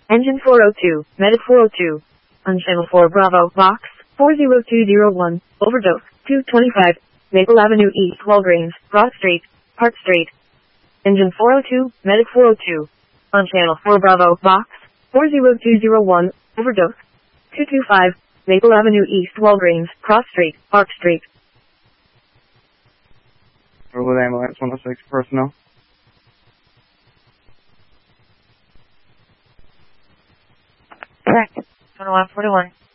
Engine 402, Medic 402. On Channel 4 Bravo, Box 40201, Overdose, 225, Maple Avenue East, Walgreens, Broad Street, Park Street. Engine 402, Medic 402. On Channel 4 Bravo, Box 40201, Overdose, 225, Maple Avenue East, Walgreens, Cross Street, Park Street. With ambulance 106 personnel. Correct. 2141.